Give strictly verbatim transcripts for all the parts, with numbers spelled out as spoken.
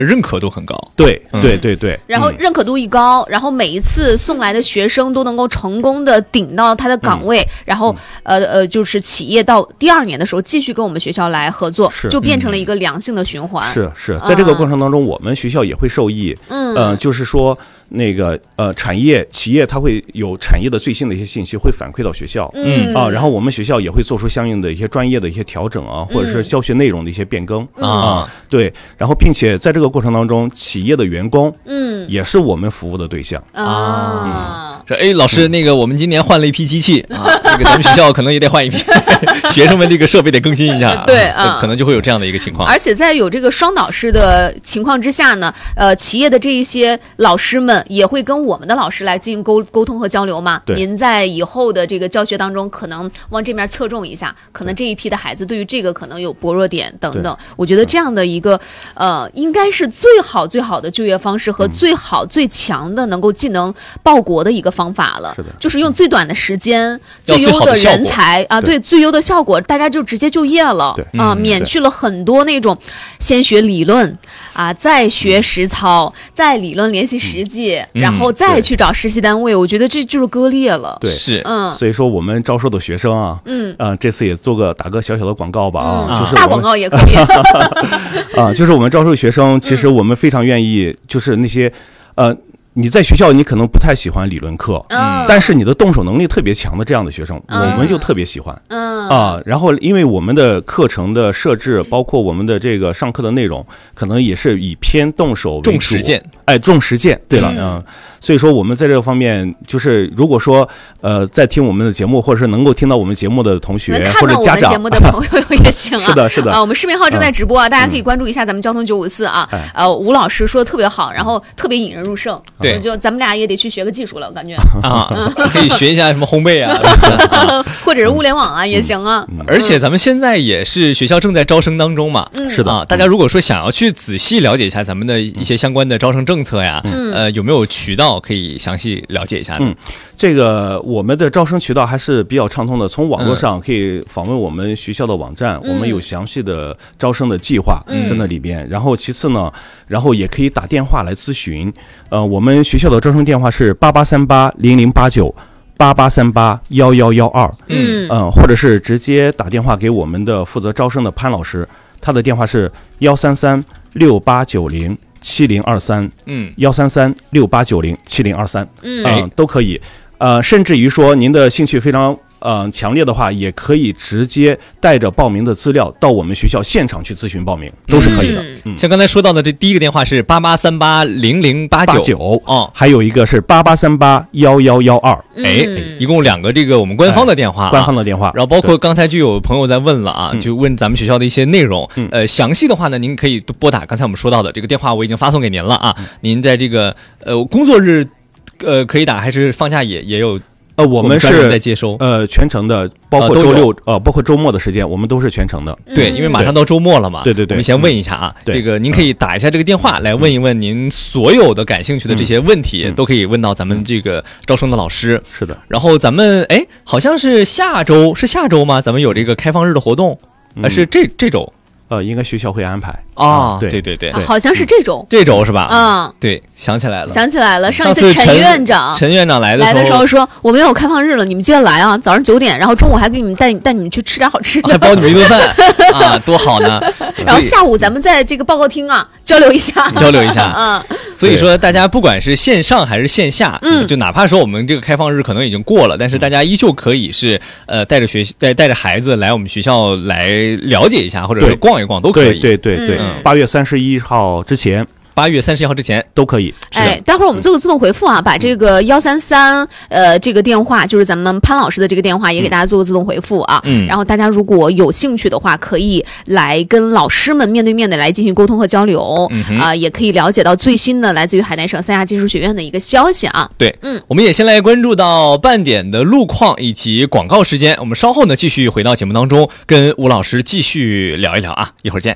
认可度很高。 对对对对。 然后认可度一高，然后每一次送来的学生都能够成功的顶到他的岗位，嗯、然后呃呃，就是企业到第二年的时候继续跟我们学校来合作，就变成了一个良性的循环。 是是，在这个过程当中，嗯、我们学校也会受益。嗯，呃，就是说。那个呃，产业企业它会有产业的最新的一些信息会反馈到学校，嗯啊，然后我们学校也会做出相应的一些专业的一些调整啊，或者是教学内容的一些变更、嗯、啊，对，然后并且在这个过程当中，企业的员工嗯也是我们服务的对象啊。说哎，老师，那个我们今年换了一批机器啊，这个咱们学校可能也得换一批，学生们这个设备得更新一下， 对啊， 可能就会有这样的一个情况。 而且在有这个双导师的情况之下呢，呃，企业的这一些老师们也会跟我们的老师来进行沟沟通和交流嘛。您在以后的这个教学当中，可能往这面侧重一下，可能这一批的孩子对于这个可能有薄弱点等等。我觉得这样的一个呃，应该是最好最好的就业方式和最好、嗯、最强的能够技能报国的一个方法了。 是的， 就是用最短的时间、最优的人才啊，对，最优的效果，大家就直接就业了啊， 嗯、 免去了很多那种先学理论啊，再学实操，嗯、再理论联系实际，嗯、然后再去找实习单位。我觉得这就是割裂了。 对， 是， 嗯， 所以说我们招收的学生啊，嗯，啊、呃，这次也做个打个小小的广告吧啊， 嗯、 就是大广告也可以啊，就是我们招收学生，其实我们非常愿意，就是那些，呃。你在学校你可能不太喜欢理论课，嗯，但是你的动手能力特别强的这样的学生，嗯、我们就特别喜欢，嗯啊，然后因为我们的课程的设置，包括我们的这个上课的内容，可能也是以偏动手为主， 重实践， 哎，重实践，对了，嗯。嗯所以说我们在这个方面，就是如果说呃在听我们的节目，或者是能够听到我们节目的同学或者家长， 节目的朋友也行啊。 是的，是的啊，我们视频号正在直播啊，嗯、大家可以关注一下咱们交通九五四啊。哎、呃，吴老师说的特别好，然后特别引人入胜。 对， 就咱们俩也得去学个技术了，我感觉啊，嗯、可以学一下什么烘焙啊， 或者是物联网啊、嗯、也行啊。 嗯、而且咱们现在也是学校正在招生当中嘛， 嗯、 是的啊。大家如果说想要去仔细了解一下咱们的一些相关的招生政策呀，嗯、呃，有没有渠道可以详细了解一下呢？ 嗯，这个我们的招生渠道还是比较畅通的，从网络上可以访问我们学校的网站，嗯、我们有详细的招生的计划在那里边。嗯、然后其次呢，然后也可以打电话来咨询。呃，我们学校的招生电话是八八三八零零八九。八八三八幺幺幺二，嗯嗯，或者是直接打电话给我们的负责招生的潘老师，他的电话是幺三三六八九零七零二三，嗯，幺三三六八九零七零二三，嗯、呃，都可以，呃，甚至于说您的兴趣非常呃强烈的话，也可以直接带着报名的资料到我们学校现场去咨询报名，都是可以的。嗯嗯、像刚才说到的这第一个电话是八八三八零零八九，哦， 还有一个是八八三八幺幺幺二， 哎，一共两个这个我们官方的电话、啊哎， 官方的电话。 然后包括刚才就有朋友在问了啊，就问咱们学校的一些内容，嗯、呃，详细的话呢，您可以拨打刚才我们说到的这个电话，我已经发送给您了啊。嗯、您在这个呃工作日，呃可以打，还是放假也也有？ 呃，我们是在接收， 呃，全程的，包括周六，呃，包括周末的时间，我们都是全程的。 对，因为马上到周末了嘛。 对对对。 我们先问一下啊， 嗯、 这个您可以打一下这个电话来问一问您所有的感兴趣的这些问题，嗯、都可以问到咱们这个招生的老师。 是的。 然后咱们哎，好像是下周是下周吗？咱们有这个开放日的活动，还、嗯、是这这周？ 呃，应该学校会安排啊、哦， 对对对对， 好像是这周， 这周是吧？ 嗯， 对，想起来了， 想起来了。上一次陈院长， 陈院长来的来的时候说，我们有开放日了，你们记得来啊！早上九点，然后中午还给你们带带你们去吃点好吃的， 还包你们一顿饭啊，多好呢！ 然后下午咱们在这个报告厅啊交流一下， 交流一下，嗯。所以说，大家不管是线上还是线下，嗯，就哪怕说我们这个开放日可能已经过了，但是大家依旧可以是呃带着学带带着孩子来我们学校来了解一下，或者是逛一逛都可以。 对对对对，八、嗯、月三十一号之前。 八月三十一号之前都可以。 哎，待会儿我们做个自动回复啊，嗯、把这个幺三三呃这个电话，就是咱们潘老师的这个电话，也给大家做个自动回复啊。嗯。然后大家如果有兴趣的话，可以来跟老师们面对面的来进行沟通和交流。嗯啊、呃，也可以了解到最新的来自于海南省三亚技术学院的一个消息啊。 对，嗯，我们也先来关注到半点的路况以及广告时间。我们稍后呢继续回到节目当中，跟吴老师继续聊一聊啊，一会儿见。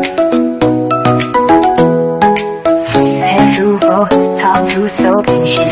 Talk to so she's